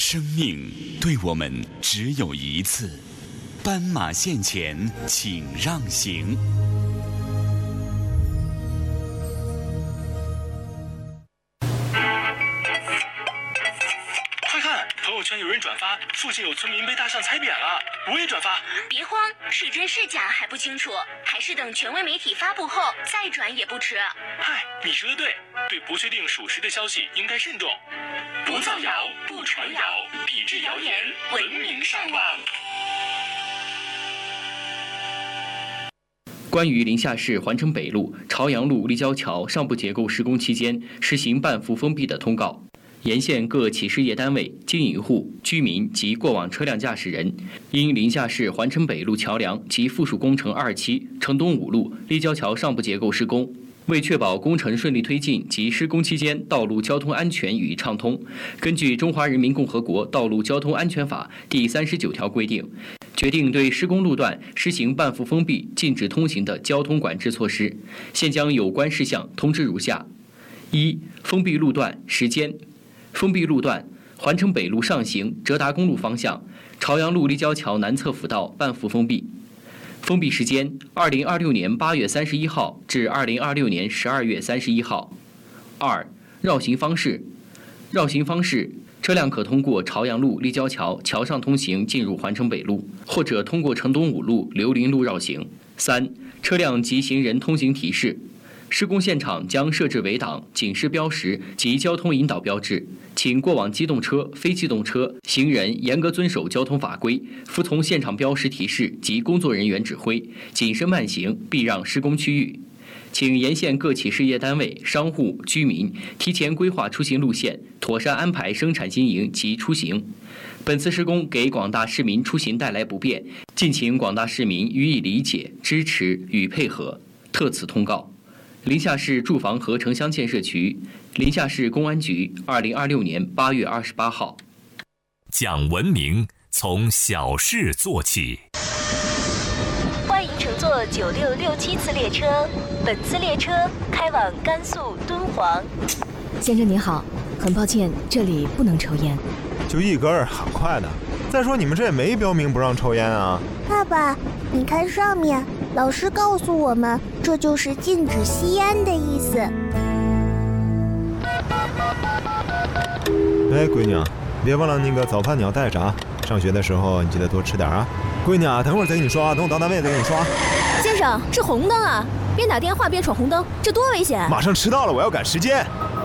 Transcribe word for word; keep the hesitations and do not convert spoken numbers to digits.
生命对我们只有一次，斑马线前请让行。 快看，朋友圈有人转发，附近有村民被大象踩扁了，我也转发。 别慌，是真是假还不清楚，还是等权威媒体发布后再转也不迟。 嗨，你说的对，对不确定属实的消息应该慎重。不造谣，不传谣，抵制谣言，文明上网。 关于临夏市环城北路、朝阳路立交桥上部结构施工期间实行半幅封闭的通告，沿线各企事业单位、经营户、居民及过往车辆驾驶人，因临夏市环城北路桥梁及附属工程二期、城东五路立交桥上部结构施工，为确保工程顺利推进及施工期间道路交通安全与畅通，根据《中华人民共和国道路交通安全法》第三十九条规定，决定对施工路段施行半幅封闭、禁止通行的交通管制措施。现将有关事项通知如下：一、封闭路段时间。封闭路段：环城北路上行浙达公路方向，朝阳路立交桥南侧辅道半幅封闭。封闭时间：二零二六年八月三十一号至二零二六年十二月三十一号。二、绕行方式。绕行方式：车辆可通过朝阳路立交桥桥上通行进入环城北路，或者通过城东五路刘林路绕行。三、车辆及行人通行提示。施工现场将设置围挡、警示标识及交通引导标志，请过往机动车、非机动车、行人严格遵守交通法规，服从现场标识提示及工作人员指挥，谨慎慢行，避让施工区域。请沿线各企事业单位、商户、居民提前规划出行路线，妥善安排生产经营及出行。本次施工给广大市民出行带来不便，敬请广大市民予以理解、支持与配合。特此通告。临夏市住房和城乡建设局、临夏市公安局，二零二六年八月二十八号。 讲文明，从小事做起。 欢迎乘坐九六六七次列车，本次列车开往甘肃敦煌。 先生您好，很抱歉，这里不能抽烟。 就一根儿，很快的。再说你们这也没标明不让抽烟啊。 爸爸，你看上面，老师告诉我们，这就是禁止吸烟的意思。 哎，闺女，别忘了那个早饭你要带着啊。上学的时候你记得多吃点啊。闺女啊，等会儿再给你刷，等我到单位再给你刷。 先生，是红灯啊，边打电话边闯红灯，这多危险！ 马上迟到了，我要赶时间。